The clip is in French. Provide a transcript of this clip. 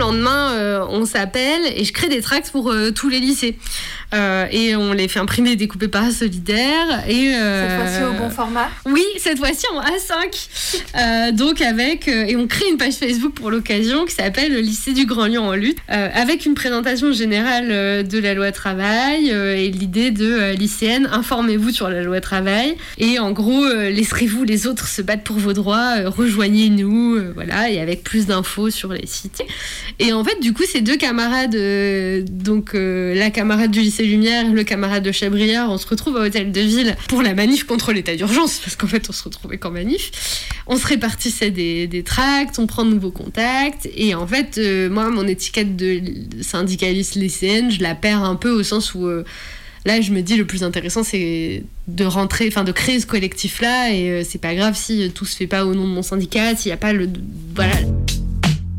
lendemain, on s'appelle et je crée des tracts pour tous les lycées. Et on les fait imprimer et découper par Solidaire. Et, cette fois-ci au bon format. Oui, cette fois-ci en A5. Donc et on crée une page Facebook pour l'occasion qui s'appelle le lycée du Grand Lyon en lutte, avec une présentation générale de la loi travail et l'idée de lycéenne, informez-vous sur la loi travail. Et en gros, laisserez-vous les autres se battre pour vos droits, rejoignez-nous, voilà, et avec plus d'infos sur les sites. Et en fait, du coup, ces deux camarades, la camarade du lycée Lumière et le camarade de Chabriard, on se retrouve à Hôtel de Ville pour la manif contre l'état d'urgence, parce qu'en fait, on se retrouvait qu'en manif. On se répartissait des tracts, on prend de nouveaux contacts, et en fait, moi, mon étiquette de syndicaliste lycéenne, je la perds un peu au sens où là, je me dis, le plus intéressant, c'est de créer ce collectif-là, et c'est pas grave si tout se fait pas au nom de mon syndicat, s'il y a pas voilà.